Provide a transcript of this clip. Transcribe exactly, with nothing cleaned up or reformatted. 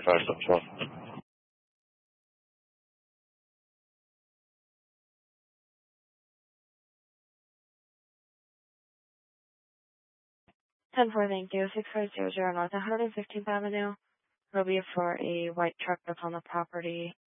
five seven twelve. ten four, thank you. six five zero zero North one hundred fifteenth Avenue. It'll be for a white truck that's on the property.